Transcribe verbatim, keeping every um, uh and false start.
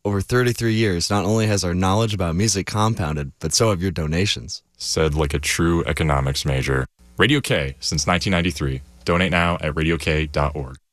Over thirty-three years, not only has our knowledge about music compounded, but so have your donations. Said like a true economics major. Radio K since nineteen ninety-three. Donate now at radio k dot org.